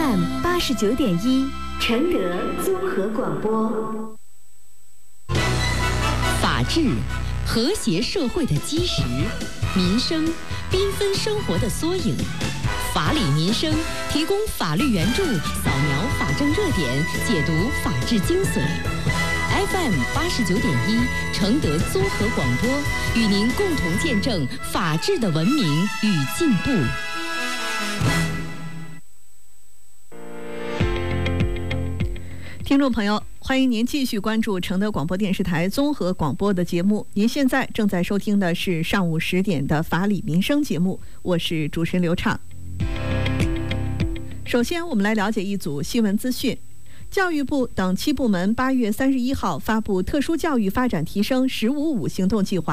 FM 89.1，承德综合广播。 法治，和谐社会的基石；民生，缤纷生活的缩影。法理民生提供法律援助，扫描法政热点，解读法治精髓。FM 89.1，承德综合广播，与您共同见证法治的文明与进步。 听众朋友，欢迎您继续关注承德广播电视台综合广播的节目。您现在正在收听的是上午10点的法理民生节目，我是主持人刘畅。首先，我们来了解一组新闻资讯。教育部等7部门8月31号发布特殊教育发展提升“15.5”行动计划。